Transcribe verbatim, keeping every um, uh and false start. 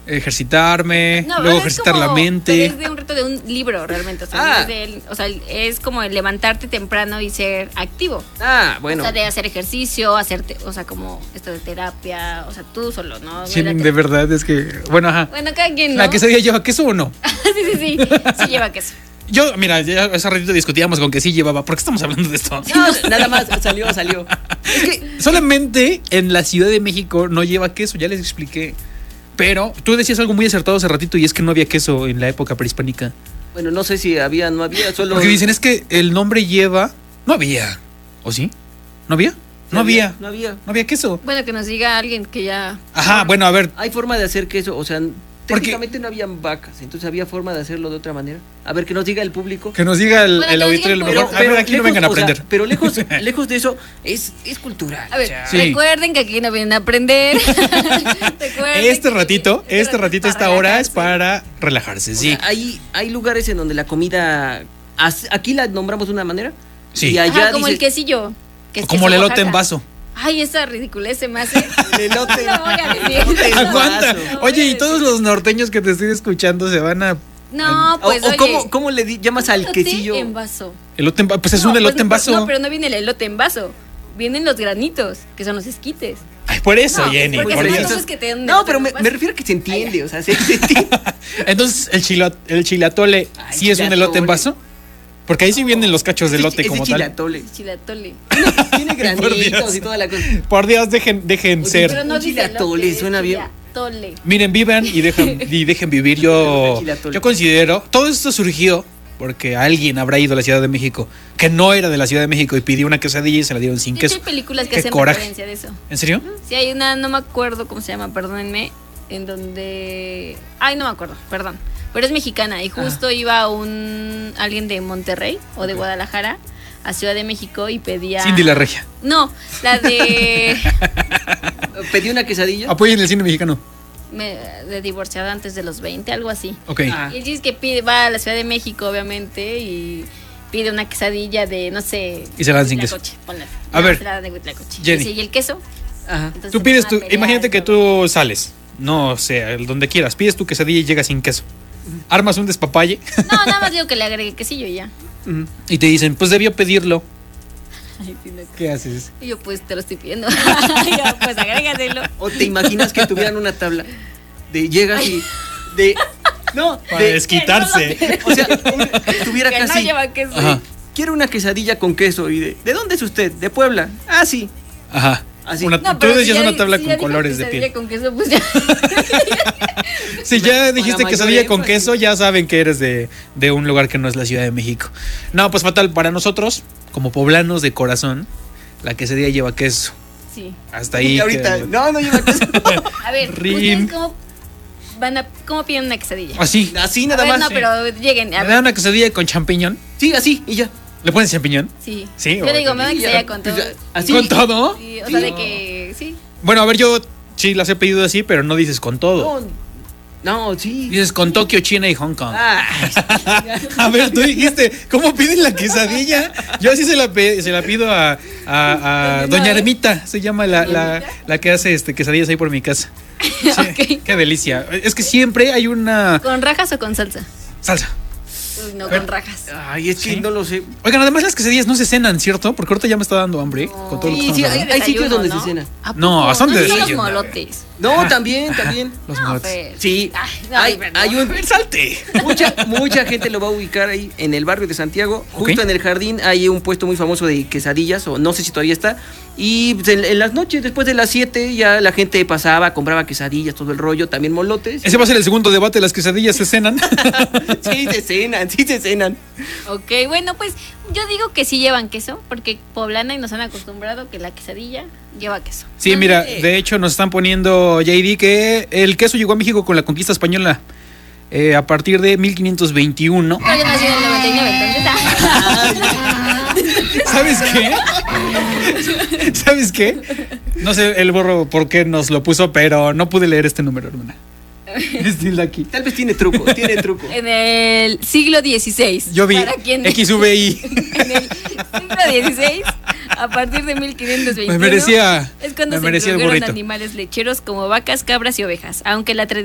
ejercitarme, No, luego es ejercitar como- la mente. Es de un reto de un libro, realmente. O sea, Ah. no es, de- o sea, es como el levantarte temprano y ser activo. Ah, bueno. O sea, de hacer ejercicio, hacerte, o sea, como esto de terapia, o sea, tú solo, ¿no? No Sí, era de te- verdad es que, bueno, ajá. Bueno, cada quien, ¿no? ¿La quesadilla lleva queso o no? sí, sí, sí. Sí lleva queso. Yo, mira, ya hace ratito discutíamos con que sí llevaba. ¿Por qué estamos hablando de esto? No, nada más, salió, salió. Es que, Solamente en la Ciudad de México no lleva queso, ya les expliqué. Pero tú decías algo muy acertado hace ratito y es que no había queso en la época prehispánica. bueno, no sé si había, no había, solo. Porque dicen es que el nombre lleva... No había. ¿O sí? ¿No había? No había. No había. No había queso. Bueno, que nos diga alguien que ya... Ajá, bueno, a ver. Hay forma de hacer queso, o sea, Porque- técnicamente no habían vacas, entonces había forma de hacerlo de otra manera. A ver, que nos diga el público. Que nos diga el, Bueno, el que nos auditorio. diga Lo el mejor. A ver, aquí no lejos, vengan a o sea, aprender. pero lejos, lejos de eso, es, es cultural. A ver, o sea, Sí. recuerden que aquí no vienen a aprender. Recuerden Este que- ratito, este ratito, esta hora es relajarse. para relajarse, o sí. sea, hay, hay lugares en donde la comida, as- aquí la nombramos de una manera. Sí. Y allá Ajá, como el dices, quesillo. que es Como el queso elote en Oaxaca. vaso. Ay, esa ridiculez se me hace. el elote. No voy a decir. Elote en Aguanta. vaso. Oye, y todos los norteños que te estoy escuchando se van a... No, O, pues o oye, ¿cómo, cómo le di- llamas al elote quesillo? en vaso. Elote en va- Pues es No, un elote pues, en vaso. No, pero no viene el elote en vaso. Vienen los granitos, que son los esquites. Ay, por eso, No, Jenny. porque por si no, eso. ¿cómo es que te dan un No, elote pero en me, vaso? me refiero a que se entiende, o sea, se, se entiende. Entonces, ¿el, chila- el chilatole Ay, sí es un elote en chilatole. vaso? Porque ahí sí vienen los cachos de elote Ese como tal. chilatole. Chilatole. Tiene Por Dios. granitos y toda la cosa. Por Dios, dejen, dejen Oye, ser. Pero no Un dice chilatole, elote, suena bien. Chilatole. Miren, vivan y dejen, y dejen vivir. Yo, Chilatole. yo considero, todo esto surgió porque alguien habrá ido a la Ciudad de México que no era de la Ciudad de México y pidió una quesadilla y se la dieron sin De hecho, queso. hay películas que Qué hacen coraje. referencia de eso. ¿En serio? Sí, hay una, no me acuerdo cómo se llama, perdónenme, en donde... Ay, no me acuerdo, perdón. Pero es mexicana y justo iba un alguien de Monterrey o de Guadalajara a Ciudad de México y pedía... Cindy la Regia. No, la de... Pedí una quesadilla. Apoyen el cine mexicano. me- de divorciada antes de los veinte, algo así. Ok. Ah. Y el chiste es que pide, va a la Ciudad de México, obviamente, y pide una quesadilla de, no sé... Y se la dan sin queso. Huitlacoche, ponle. A No, ver, se la dan de Huitlacoche. Jenny. Y, sí, y el queso. Ajá. Entonces Tú se pides ponen tu... a pelear Imagínate y que todo. tú sales. No sé, el donde quieras. Pides tu quesadilla y llega sin queso. Armas un despapalle No, nada más digo que le agregue quesillo y ya. Ujú. y te dicen, pues debió pedirlo. Ay, sí, no. ¿Qué haces? Y yo, pues te lo estoy pidiendo. Yo, pues agrégaselo. O te imaginas que tuvieran una tabla de llegas y de no, Para de, desquitarse. o sea, un- tuviera Que no casi lleva queso. Ajá. quiero una quesadilla con queso y de ¿de dónde es usted? De Puebla. Ah, sí. Ajá. Así. Una- No, tú pero si decías ya una di- tabla si con ya dijo colores de quesadilla piel. con queso, pues ya. Si ya dijiste mayor quesadilla con énfasis. queso, ya saben que eres de, de un lugar que no es la Ciudad de México. No, pues fatal, para nosotros, como poblanos de corazón, la quesadilla lleva queso. Sí. Hasta ahí. Y ahorita, queda- no, no lleva queso. A ver, Rin. ¿ustedes cómo van a cómo piden una quesadilla? Así. Así A nada ver, más. no, pero lleguen. A ¿Me ver, da una quesadilla con champiñón? Sí, así y ya. ¿Le pones champiñón? sí. Sí, Yo o- digo, me da una Y ya. quesadilla con todo. Pues ya, así. ¿Con todo? Sí, o Sí. sea, de que sí. Bueno, a ver, yo sí las he pedido así, pero no dices con todo. No, no, sí. Dices con Tokio, China y Hong Kong. Ah, A ver, tú dijiste, ¿cómo piden la quesadilla? Yo así se la, pe- se la pido a, a- a Doña Ermita, se llama la, la, la que hace este quesadillas ahí por mi casa. Sí, Ok. Qué delicia. Es que siempre hay una ¿Con rajas o con salsa? salsa. Uy, no, Pero- con rajas. ay, es que Sí. no lo sé. Oigan, además las quesadillas no se cenan, ¿cierto? Porque ahorita ya me está dando hambre. ¿eh? Con todo lo que Sí, estamos sí, hablando. hay- hay sitios donde Desayuno, se cena. ¿A No, poco? son de ¿Dónde están los desayuno. molotes? No, también, también. Los No, molotes. pues. Sí. Ay, no, hay, pero no. hay un Salte. mucha mucha gente lo va a ubicar ahí en el barrio de Santiago, justo Ok. en el jardín hay un puesto muy famoso de quesadillas o no sé si todavía está y pues, en, en las noches después de las siete ya la gente pasaba, compraba quesadillas, todo el rollo, también molotes. Ese va a ser el segundo debate, las quesadillas se cenan. Sí se cenan, sí se cenan. Ok, bueno, pues yo digo que sí llevan queso, porque poblana y nos han acostumbrado que la quesadilla lleva queso. Sí, mira, de hecho nos están poniendo J D que el queso llegó a México con la conquista española eh, a partir de mil quinientos veintiuno. Pero yo nací en el noventa y nueve, entonces. ¿Sabes qué? ¿Sabes qué? No sé el borro por qué nos lo puso, pero no pude leer este número, hermana. Es tilde aquí. Tal vez tiene truco, tiene truco. En el siglo dieciséis. Yo vi para quien- X V I. En el siglo dieciséis, a partir de mil quinientos veintiuno, Me merecía- es cuando me se merecía el introdujeron burrito. animales lecheros como vacas, cabras y ovejas, aunque la tradición